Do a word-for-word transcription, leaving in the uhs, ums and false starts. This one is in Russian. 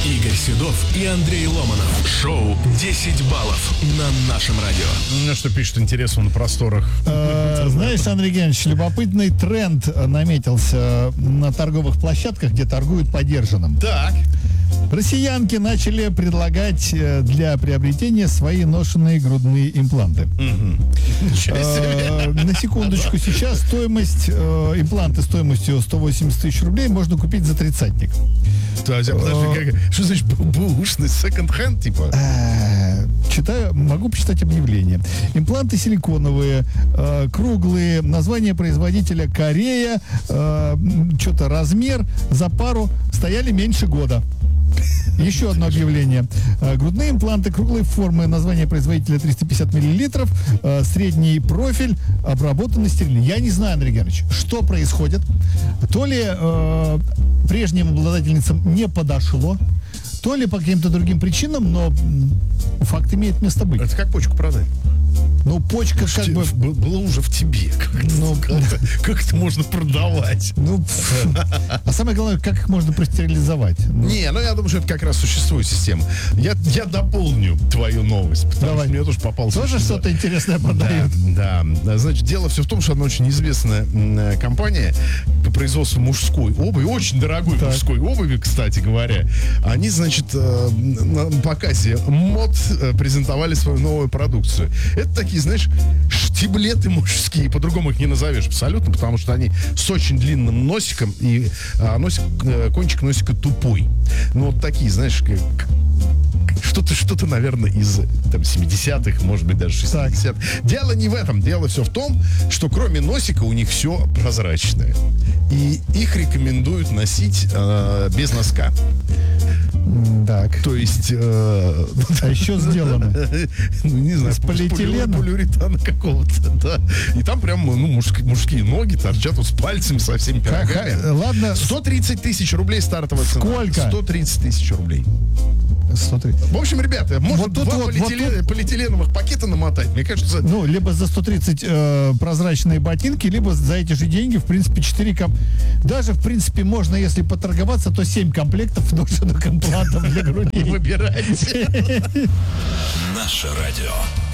Игорь Седов и Андрей Ломанов. Шоу десять баллов на нашем радио. Ну, что пишет интересно на просторах. Э, Знаешь, Андрей Геннадьевич, любопытный тренд наметился на торговых площадках, где торгуют подержанным. Так. Россиянки начали предлагать э, для приобретения свои ношенные грудные импланты. Э, На секундочку, сейчас стоимость э, импланты стоимостью сто восемьдесят тысяч рублей можно купить за тридцатник. Подожди, подожди, как- что значит б- бэушный секонд-хенд, типа? Э, Читаю, могу почитать объявление. Импланты силиконовые, э, круглые, название производителя Корея, э, м, что-то размер, за пару стояли меньше года. Еще одно объявление. Э, Грудные импланты круглой формы, название производителя триста пятьдесят миллилитров, э, средний профиль, обработанный стерильно. Я не знаю, Андрей Георгиевич, что происходит. То ли э, прежним обладательницам не подошло, то ли по каким-то другим причинам, но м, факт имеет место быть. Это как почку продать? Ну, почка как Те- бы... б- Было уже в тебе. Как, это- Ну, как это, как это можно продавать? Ну, пф. А самое главное, как их можно простерилизовать? Ну, Не, ну я думаю, что это как раз существует система. Я, я дополню твою новость, потому Давай. что мне тоже попался. Тоже очень- что-то интересное Да, продают? да. Значит, дело все в том, что она очень известная м, э, компания по производству мужской обуви, очень дорогой Так. мужской обуви, кстати говоря. Они, значит, э, на показе мод э, презентовали свою новую продукцию. Это такие, знаешь, штиблеты мужские, по-другому их не назовешь абсолютно, потому что они с очень длинным носиком, и а, носик, э, кончик носика тупой. Ну, вот такие, знаешь, как что-то, что-то, наверное, из там, семидесятых, может быть, даже шестидесятых. Дело не в этом. Дело все в том, что кроме носика у них все прозрачное. И их рекомендуют носить э, без носка. Так. То есть... э, А еще сделано. ну, не знаю, Из полиэтилена? полиуретана какого-то, да. И там прям, ну, мужские, мужские ноги торчат вот с пальцами, со всеми пирогами. Ха- Ладно, сто тридцать тысяч рублей стартовая цена. Сколько? сто тридцать тысяч рублей. смотри. В общем, ребята, может Вот тут два вот, полиэтилен- вот полиэтиленовых пакета намотать. Мне кажется, Ну, либо за сто тридцать э, прозрачные ботинки, либо за эти же деньги, в принципе, четыре комп... Даже, в принципе, можно, если поторговаться, то семь комплектов ношенных имплантов для грудей. выбирайте. Наше радио.